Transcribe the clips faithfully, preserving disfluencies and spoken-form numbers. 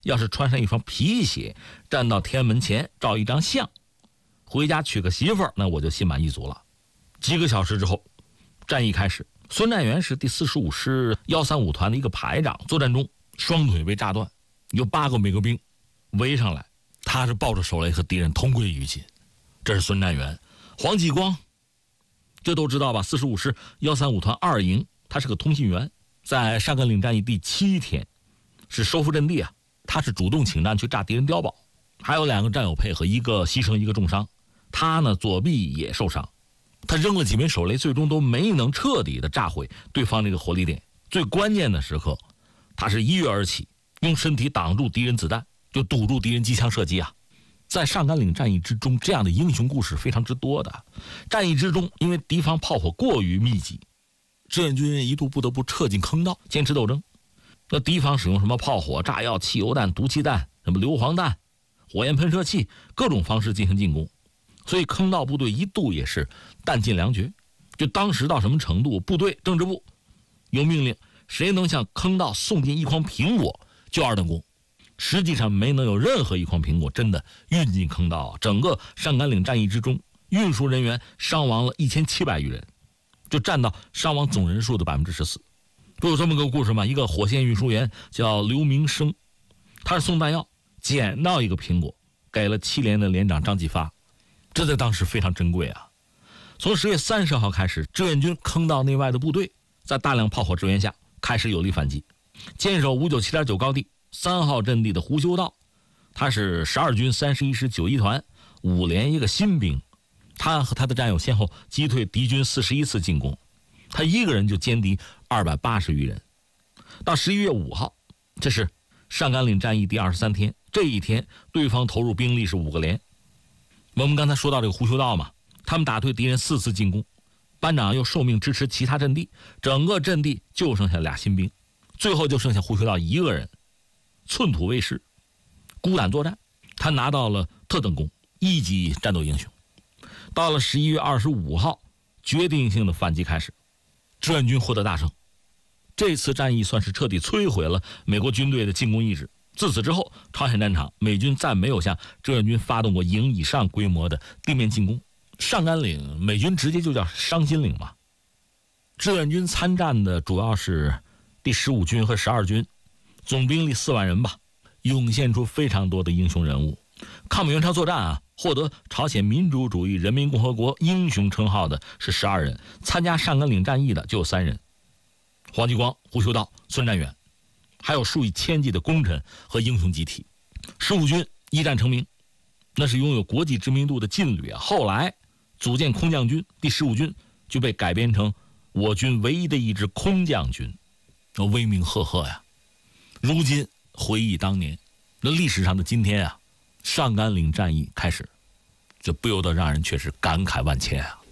要是穿上一双皮鞋，站到天安门前照一张相，回家娶个媳妇儿，那我就心满意足了。几个小时之后，战役开始。孙占元是第四十五师一三五团的一个排长，作战中双腿被炸断，有八个美国兵围上来，他是抱着手雷和敌人同归于尽。这是孙占元。黄继光这都知道吧，四十五师一三五团二营，他是个通信员，在上甘岭战役第七天是收复阵地啊，他是主动请战去炸敌人碉堡，还有两个战友配合，一个牺牲一个重伤，他呢左臂也受伤，他扔了几枚手雷，最终都没能彻底的炸毁对方这个火力点。最关键的时刻，他是一跃而起，用身体挡住敌人子弹，就堵住敌人机枪射击啊。在上甘岭战役之中，这样的英雄故事非常之多的。战役之中，因为敌方炮火过于密集，志愿军一度不得不撤进坑道，坚持斗争。那敌方使用什么炮火、炸药、汽油弹、毒气弹、什么硫磺弹、火焰喷射器，各种方式进行进攻，所以坑道部队一度也是弹尽粮绝。就当时到什么程度，部队政治部有命令，谁能向坑道送进一筐苹果就二等功。实际上没能有任何一筐苹果真的运进坑道。整个上甘岭战役之中，运输人员伤亡了一千七百余人，就占到伤亡总人数的百分之十四。不有这么个故事吗？一个火线运输员叫刘明生，他是送弹药，捡到一个苹果，给了七连的连长张继发，这在当时非常珍贵啊。从十月三十号开始，志愿军坑道内外的部队在大量炮火支援下开始有力反击。坚守五九七点九高地三号阵地的胡修道，他是十二军三十一师九一团五连一个新兵，他和他的战友先后击退敌军四十一次进攻，他一个人就歼敌二百八十余人。到十一月五号，这是上甘岭战役第二十三天，这一天对方投入兵力是五个连。我们刚才说到这个胡修道嘛，他们打退敌人四次进攻，班长又受命支持其他阵地，整个阵地就剩下俩新兵，最后就剩下胡修道一个人，寸土未失，孤胆作战，他拿到了特等功，一级战斗英雄。到了十一月二十五号，决定性的反击开始，志愿军获得大胜。这次战役算是彻底摧毁了美国军队的进攻意志。自此之后，朝鲜战场美军再没有向志愿军发动过营以上规模的地面进攻。上甘岭美军直接就叫伤心岭嘛。志愿军参战的主要是第十五军和十二军，总兵力四万人吧，涌现出非常多的英雄人物。抗美援朝作战啊，获得朝鲜民主主义人民共和国英雄称号的是十二人，参加上甘岭战役的就有三人：黄继光、胡修道、孙占元，还有数以千计的功臣和英雄集体。十五军一战成名，那是拥有国际知名度的劲旅啊。后来组建空降军，第十五军就被改编成我军唯一的一支空降军，威名赫赫呀。如今回忆当年，那历史上的今天啊，上甘岭战役开始，这不由得让人却是感慨万千啊。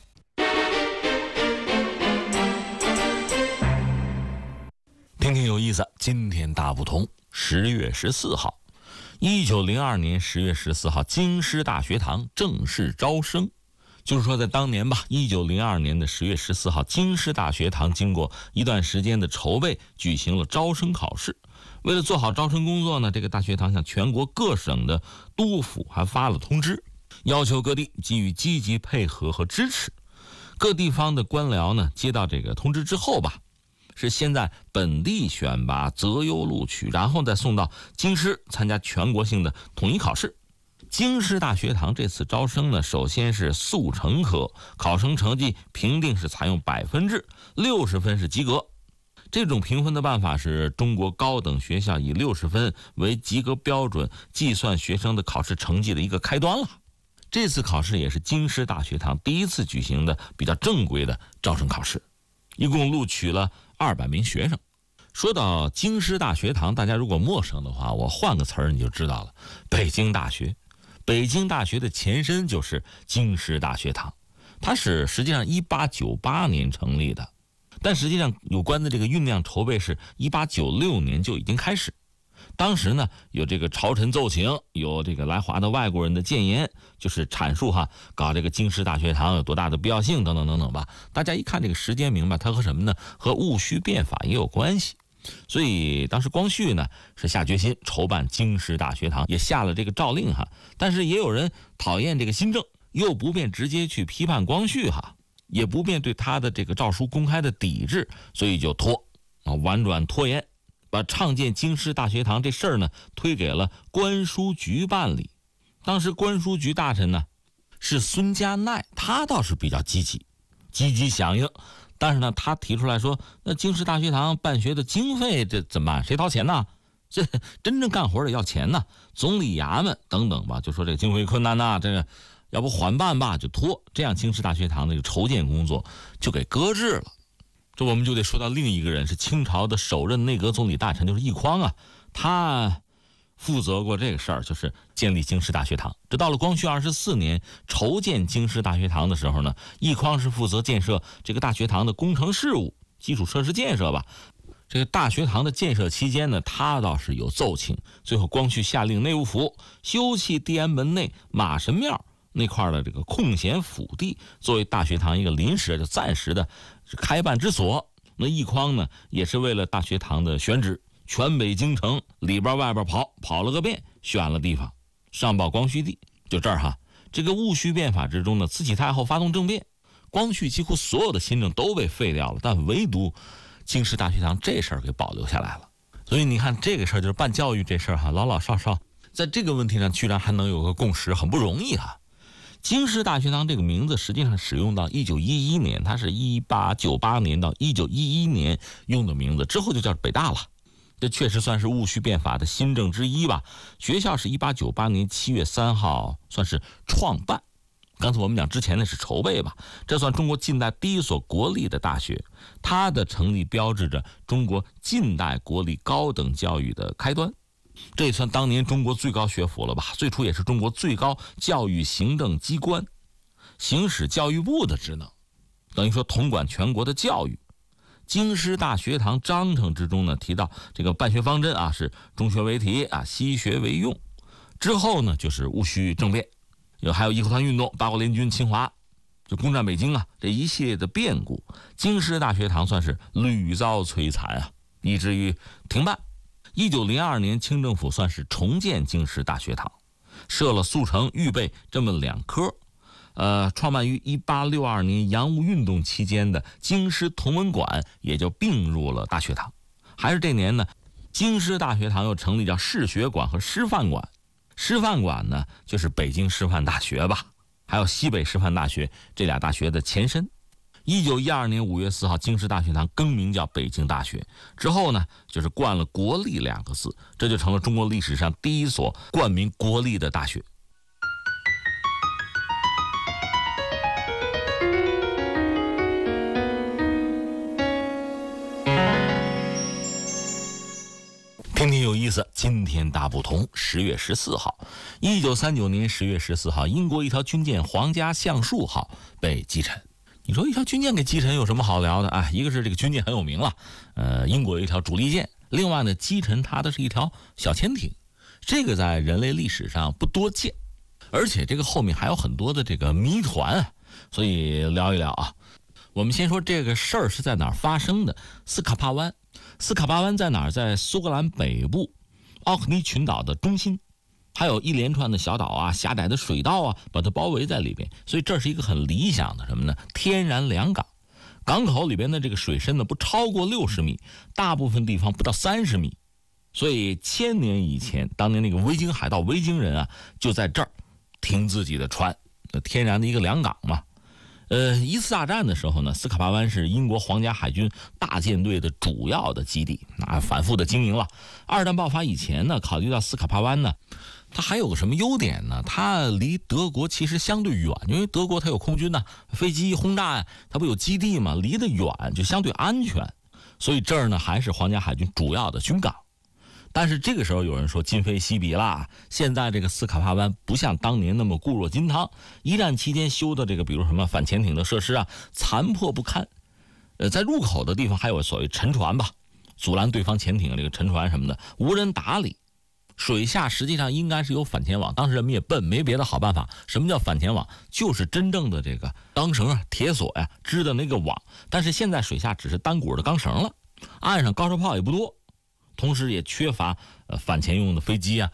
听听有意思，今天大不同。十月十四号，一九零二年十月十四号，京师大学堂正式招生。就是说在当年吧，一九零二年的十月十四号，京师大学堂经过一段时间的筹备，举行了招生考试。为了做好招生工作呢，这个大学堂向全国各省的督府还发了通知，要求各地给予积极配合和支持。各地方的官僚呢，接到这个通知之后吧，是先在本地选拔择优录取，然后再送到京师参加全国性的统一考试。京师大学堂这次招生呢，首先是速成科，考生成绩评定是采用百分制，六十分是及格。这种评分的办法是中国高等学校以六十分为及格标准计算学生的考试成绩的一个开端了。这次考试也是京师大学堂第一次举行的比较正规的招生考试，一共录取了二百名学生。说到京师大学堂，大家如果陌生的话，我换个词儿你就知道了，北京大学。北京大学的前身就是京师大学堂，它是实际上一八九八年成立的，但实际上有关的这个酝酿筹备是一八九六年就已经开始。当时呢，有这个朝臣奏请，有这个来华的外国人的谏言，就是阐述哈搞这个京师大学堂有多大的必要性等等等等吧。大家一看这个时间明白，它和什么呢？和戊戌变法也有关系。 所以当时光绪呢是下决心筹办京师大学堂，也下了这个诏令哈。但是也有人讨厌这个新政，又不便直接去批判光绪哈，也不便对他的这个诏书公开的抵制，所以就拖啊，婉转拖延，把倡建京师大学堂这事儿呢推给了官书局办理。当时官书局大臣呢是孙家鼐，他倒是比较积极，积极响应。但是呢，他提出来说，那京师大学堂办学的经费这怎么办？谁掏钱呢？这真正干活的要钱呢，总理衙门等等吧，就说这个经费困难呐，这个要不缓办吧，就拖。这样京师大学堂这个筹建工作就给搁置了。这我们就得说到另一个人，是清朝的首任内阁总理大臣，就是奕匡啊，他负责过这个事儿，就是建立京师大学堂。这到了光绪二十四年筹建京师大学堂的时候呢，奕匡是负责建设这个大学堂的工程事务、基础设施建设吧。这个大学堂的建设期间呢，他倒是有奏请。最后光绪下令内务府修葺地安门内马神庙那块的这个空闲府地，作为大学堂一个临时就暂时的开办之所。那奕匡呢，也是为了大学堂的选址，全北京城里边外边跑跑了个遍，选了地方，上报光绪帝。就这儿哈，这个戊戌变法之中呢，慈禧太后发动政变，光绪几乎所有的新政都被废掉了，但唯独京师大学堂这事儿给保留下来了。所以你看这个事儿，就是办教育这事儿哈，老老少少在这个问题上居然还能有个共识，很不容易哈。京师大学堂这个名字实际上使用到一九一一年，它是一八九八年到一九一一年用的名字，之后就叫北大了。这确实算是戊戌变法的新政之一吧。学校是一八九八年七月三号算是创办，刚才我们讲之前那是筹备吧。这算中国近代第一所国立的大学，它的成立标志着中国近代国立高等教育的开端。这也算当年中国最高学府了吧，最初也是中国最高教育行政机关，行使教育部的职能，等于说统管全国的教育。京师大学堂章程之中呢提到这个办学方针啊是中学为体啊，西学为用。之后呢就是戊戌政变，有还有义和团运动、八国联军侵华，就攻占北京啊，这一系列的变故，京师大学堂算是屡遭摧残啊，以至于停办。一九零二年清政府算是重建京师大学堂，设了速成、预备这么两科。呃，创办于一八六二年洋务运动期间的京师同文馆也就并入了大学堂。还是这年呢，京师大学堂又成立叫士学馆和师范馆。师范馆呢就是北京师范大学吧，还有西北师范大学，这俩大学的前身。一九一二年五月四号，京师大学堂更名叫北京大学，之后呢就是冠了国立两个字，这就成了中国历史上第一所冠名国立的大学。听听有意思，今天大不同。十月十四号，一九三九年十月十四号，英国一条军舰皇家橡树号被击沉。你说一条军舰给击沉有什么好聊的啊？一个是这个军舰很有名了，呃，英国有一条主力舰，另外呢，击沉它的是一条小潜艇，这个在人类历史上不多见，而且这个后面还有很多的这个谜团，所以聊一聊啊。我们先说这个事儿是在哪儿发生的？斯卡帕湾。斯卡帕湾在哪儿？在苏格兰北部奥克尼群岛的中心，还有一连串的小岛啊、狭窄的水道啊，把它包围在里边。所以这是一个很理想的什么呢？天然良港。港口里边的这个水深呢不超过六十米，大部分地方不到三十米。所以千年以前，当年那个维京海盗维京人啊，就在这儿停自己的船，天然的一个良港嘛。呃，一次大战的时候呢，斯卡帕湾是英国皇家海军大舰队的主要的基地，啊，反复的经营了。二战爆发以前呢，考虑到斯卡帕湾呢，它还有个什么优点呢？它离德国其实相对远，因为德国它有空军呐、啊，飞机轰炸呀，它不有基地嘛，离得远就相对安全，所以这儿呢还是皇家海军主要的军港。但是这个时候有人说今非昔比啦，现在这个斯卡帕湾不像当年那么固若金汤，一战期间修的这个比如什么反潜艇的设施啊，残破不堪。呃，在入口的地方还有所谓沉船吧，阻拦对方潜艇这个沉船什么的，无人打理。水下实际上应该是有反潜网，当时人们也笨，没别的好办法。什么叫反潜网？就是真正的这个钢绳啊、铁索呀、织的那个网，但是现在水下只是单股的钢绳了。 岸上高射炮也不多，同时也缺乏呃反潜用的飞机啊，